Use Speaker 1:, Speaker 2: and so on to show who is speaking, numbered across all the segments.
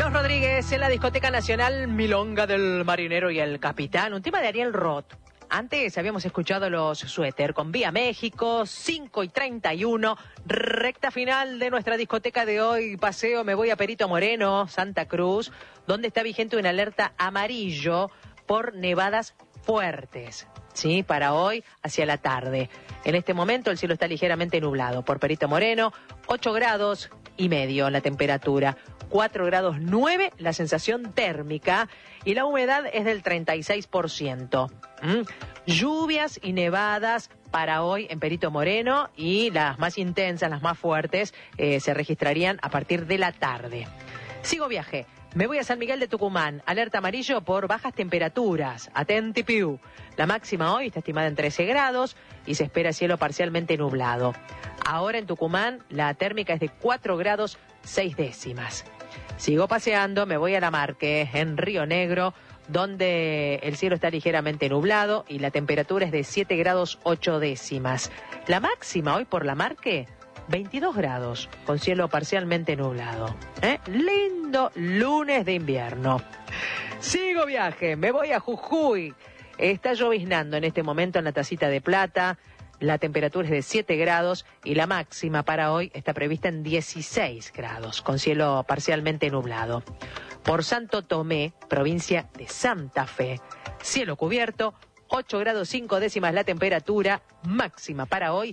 Speaker 1: Carlos Rodríguez en la Discoteca Nacional, Milonga del Marinero y el Capitán, un tema de Ariel Roth. Antes habíamos escuchado los Suéter con Vía México, 5:31, recta final de nuestra discoteca de hoy, paseo, me voy a Perito Moreno, Santa Cruz, donde está vigente una alerta amarillo por nevadas fuertes, ¿sí? Para hoy hacia la tarde. En este momento el cielo está ligeramente nublado. Por Perito Moreno, 8 grados y medio la temperatura. 4 grados 9 la sensación térmica y la humedad es del 36%. Lluvias y nevadas para hoy en Perito Moreno y las más intensas, las más fuertes, se registrarían a partir de la tarde. Sigo viaje. Me voy a San Miguel de Tucumán. Alerta amarillo por bajas temperaturas. Atenti piu. La máxima hoy está estimada en 13 grados y se espera cielo parcialmente nublado. Ahora en Tucumán la térmica es de 4 grados 6 décimas. Sigo paseando, me voy a La Marque, en Río Negro, donde el cielo está ligeramente nublado y la temperatura es de 7 grados 8 décimas. La máxima hoy por La Marque, 22 grados, con cielo parcialmente nublado. Lindo lunes de invierno. Sigo viaje, me voy a Jujuy. Está lloviznando en este momento en la Tacita de Plata. La temperatura es de 7 grados y la máxima para hoy está prevista en 16 grados, con cielo parcialmente nublado. Por Santo Tomé, provincia de Santa Fe, cielo cubierto, 8 grados 5 décimas la temperatura, máxima para hoy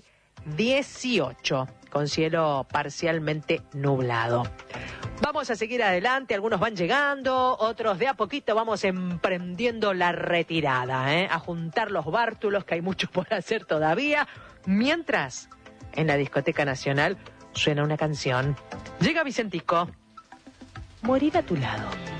Speaker 1: 18, con cielo parcialmente nublado. Vamos a seguir adelante, algunos van llegando, otros de a poquito vamos emprendiendo la retirada, a juntar los bártulos, que hay mucho por hacer todavía, mientras en la Discoteca Nacional suena una canción. Llega Vicentico, Morir a tu lado.